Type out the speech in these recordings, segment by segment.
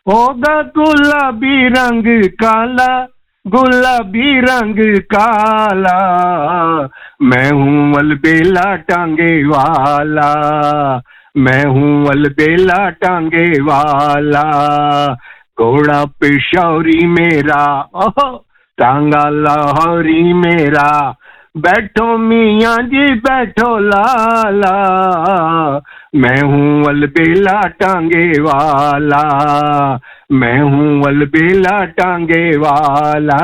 होगा गुलाबी रंग काला, गुलाबी रंग काला, मैं हूँ अलबेला टांगे वाला, मैं हूँ अलबेला टांगे वाला। घोड़ा पेशौरी मेरा, ओहो, टांगा लाहौरी मेरा, बैठो मियाँ जी बैठो लाला, मैं हूँ अलबेला टांगे वाला, मैं हूँ अलबेला टांगे वाला।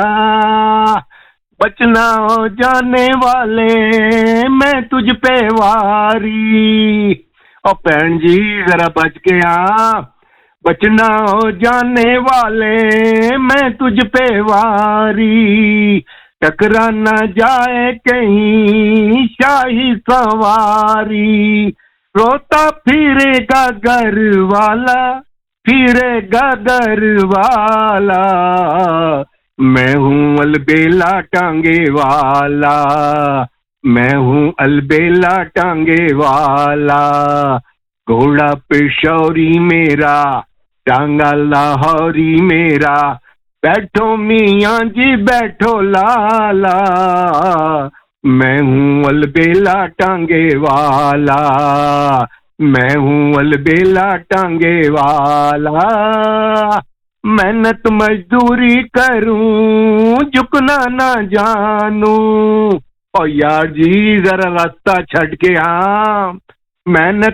बचना हो जाने वाले मैं तुझ पे वारी, और भैन जी जरा बच के आ। बचना हो जाने वाले मैं तुझ पे वारी, टकरा न जाए कहीं शाही सवारी। रोता फिरेगा घर वाला, फिरेगा घर वाला, मैं हूँ अलबेला टांगे वाला, मैं हूँ अलबेला टांगे वाला। घोड़ा पेशौरी मेरा, टांगा लाहौरी मेरा, बैठो मियाँ जी बैठो लाला, मैं हूँ अलबेला टांगे वाला, मैं हूँ अलबेला टांगे वाला। मेहनत मजदूरी करूं झुकना ना जानूं, और यार जी जरा रास्ता छट के आ। मेहनत